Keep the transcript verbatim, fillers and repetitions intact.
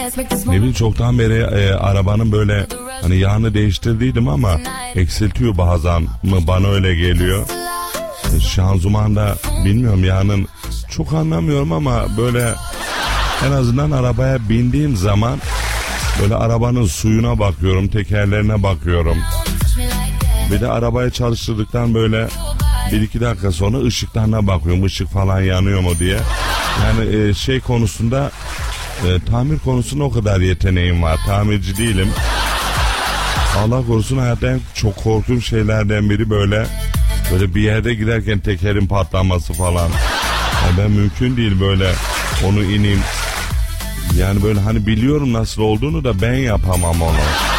Ne bileyim çoktan beri e, arabanın böyle hani yağını değiştirdiydim ama eksiltiyor bazen mı, bana öyle geliyor. E, şanzımanda bilmiyorum yağının çok anlamıyorum ama böyle en azından arabaya bindiğim zaman böyle arabanın suyuna bakıyorum, tekerlerine bakıyorum. Bir de arabayı çalıştırdıktan böyle bir iki dakika sonra ışıklarına bakıyorum, ışık falan yanıyor mu diye. Yani e, şey konusunda e, tamir konusunda o kadar yeteneğim var. Tamirci değilim. Allah korusun, hayatta en çok korktuğum şeylerden biri böyle böyle bir yerde giderken tekerin patlaması falan. Yani ben mümkün değil böyle onu ineyim. Yani böyle hani biliyorum nasıl olduğunu da ben yapamam onu.